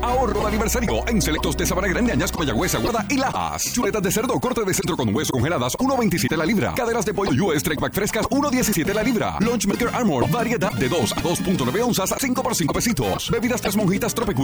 Ahorro de aniversario en selectos de Sabana Grande, Añasco, Mayagüez, Aguada y Lajas. Chuletas de cerdo corte de centro con hueso congeladas, 1.27 la libra. Caderas de pollo US Strike Back frescas, 1.17 la libra. Lunch Maker Armor, variedad de 2 a 2.9 onzas, 5 por 5 pesitos. Bebidas Tres Monjitas Tropicul